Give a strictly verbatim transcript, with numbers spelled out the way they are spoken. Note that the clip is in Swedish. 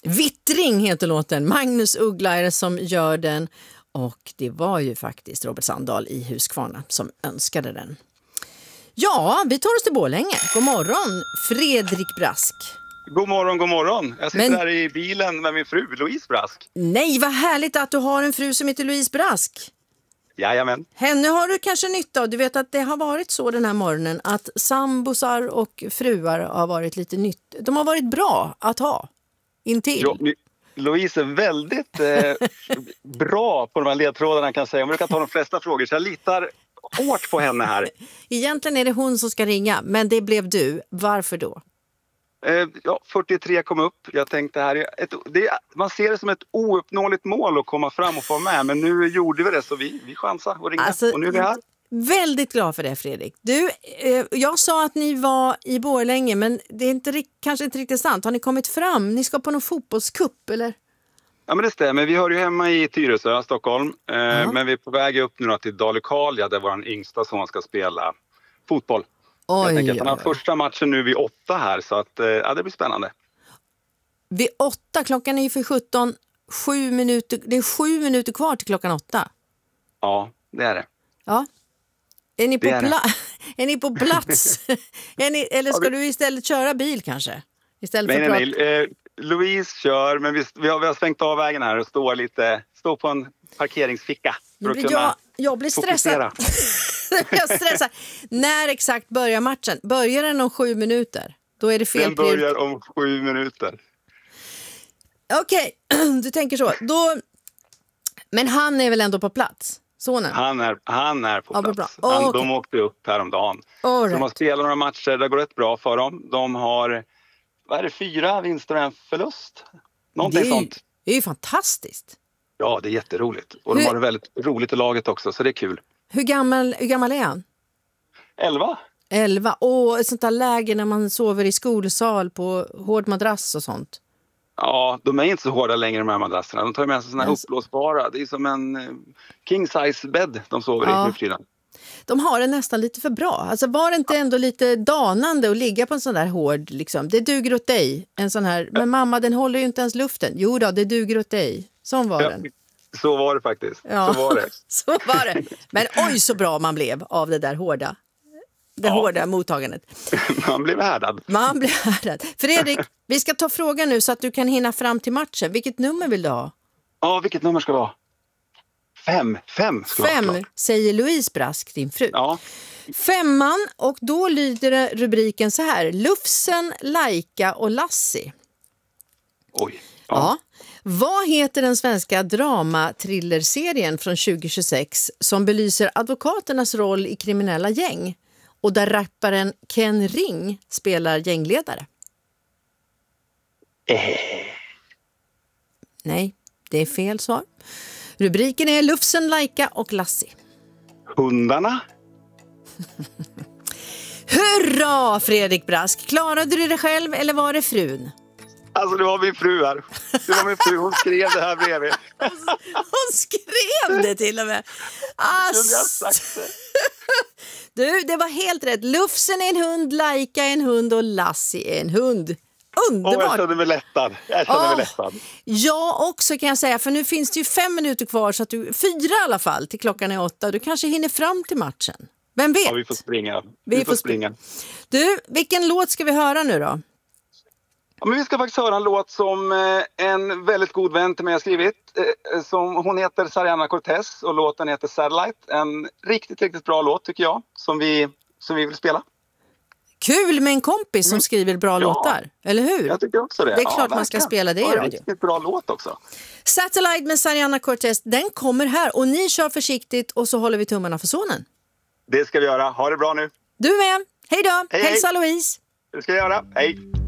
Vittring heter låten. Magnus Uggla är det som gör den. Och det var ju faktiskt Robert Sandahl i Huskvarna som önskade den. Ja, vi tar oss till Borlänge. God morgon, Fredrik Brask. God morgon, god morgon. Jag sitter Men... här i bilen med min fru, Louise Brask. Nej, vad härligt att du har en fru som heter Louise Brask. Jajamän. Henne har du kanske nytta av. Du vet att det har varit så den här morgonen att sambosar och fruar har varit lite nytt. De har varit bra att ha intill. Jo, Louise är väldigt eh, bra på de här ledtrådarna kan jag säga. Hon brukar ta de flesta frågor så jag litar hårt på henne här. Egentligen är det hon som ska ringa, men det blev du. Varför då? Eh, ja, fyrtiotre kom upp. Jag tänkte här, ett, det, man ser det som ett ouppnåeligt mål att komma fram och få med. Men nu gjorde vi det så vi, vi chansade och ringde. Alltså, och nu är vi här. Väldigt glad för det, Fredrik. Du, eh, jag sa att ni var i Borlänge, men det är inte, kanske inte riktigt sant. Har ni kommit fram? Ni ska på någon fotbollscup, eller? Ja, men det stämmer. Vi hör ju hemma i Tyresö, Stockholm. Eh, uh-huh. Men vi är på väg upp nu till Dalekarlia där vår yngsta son ska spela fotboll. Oj, jag tänker att han har första matchen nu vid åtta här, så att, eh, ja, det blir spännande. Vid åtta, klockan är ju för sjutton, sju minuter, det är sju minuter kvar till klockan åtta. Ja, det är det. Ja. Är ni på, är pla- är ni på plats? är ni, eller ska ja, vi... du istället köra bil kanske? Istället nej, för nej, nej. Eh, Louise kör, men vi, vi, har, vi har svängt av vägen här och står lite, står på en parkeringsficka. För att jag, kunna jag blir stressad. jag stressar. När exakt börjar matchen? Börjar den om sju minuter? Då är det fel. Den börjar om sju minuter. Okej, okay. Du tänker så. Då... Men han är väl ändå på plats? Sonen? Han är, han är på ja, plats. Oh, han, okay. De åkte upp häromdagen. All right. Så de har spelat några matcher, det går rätt bra för dem. De har, vad är det, fyra vinster och en förlust? Någonting det är, sånt. Det är ju fantastiskt. Ja, det är jätteroligt. Och hur, de har det väldigt roligt i laget också, så det är kul. Hur gammal, hur gammal är han? Elva. Elva. Och ett sånt där läge när man sover i skolsal på hård madrass och sånt. Ja, de är inte så hårda längre de här madrasserna. De tar med sig såna här alltså. uppblåsbara. Det är som en king size bädd de sover ja. i friden. De har det nästan lite för bra. Alltså var det inte ändå lite danande att ligga på en sån där hård liksom. Det duger åt dig. En sån här, men mamma den håller ju inte ens luften. Jo då, det duger åt dig. Sån var ja, den. Så var det faktiskt. Ja, så var det. så var det. Men oj så bra man blev av det där hårda. Det ja. hårda mottagandet. Man blev härdad. Man blev härdad. Fredrik, vi ska ta frågan nu så att du kan hinna fram till matchen. Vilket nummer vill du ha? Ja, vilket nummer ska det vara? Fem. Fem ska Fem, vara, säger Louise Brask, din fru. Ja. Femman, och då lyder rubriken så här. Lufsen, Laika och Lassie. Oj. Ja. ja. Vad heter den svenska drama-thriller-serien från tjugo tjugosex som belyser advokaternas roll i kriminella gäng och där rapparen Ken Ring spelar gängledare? Eh. Nej, det är fel svar. Rubriken är Lufsen, Laika och Lassie. Hundarna? Hurra, Fredrik Brask! Klarade du det själv eller var det frun? Alltså det var min fru här. Det var min fru, hon skrev det här bredvid. Hon skrev det till och med. Ass. Du, det var helt rätt. Lufsen är en hund, Laika är en hund och Lassie är en hund. Underbart. Oh, jag kände mig lättad. Jag kände oh, mig lättad. Jag också kan jag säga, för nu finns det ju fem minuter kvar så att du, fyra i alla fall till klockan är åtta. Du kanske hinner fram till matchen. Vem vet? Ja, vi får springa. Vi, vi får får springa. Du, vilken låt ska vi höra nu då? Ja, men vi ska faktiskt höra en låt som eh, en väldigt god vän till mig har skrivit. Eh, som, hon heter Sariana Cortez och låten heter Satellite. En riktigt, riktigt bra låt tycker jag som vi, som vi vill spela. Kul med en kompis som mm. skriver bra ja, låtar, eller hur? Jag tycker också det. Det är klart ja, man ska spela det i radio. Det är en bra låt också. Satellite med Sariana Cortez, den kommer här och ni kör försiktigt och så håller vi tummarna för sonen. Det ska vi göra. Ha det bra nu. Du med. Hej då. Hej, Hälsa hej. Louise. Det ska jag göra. Hej.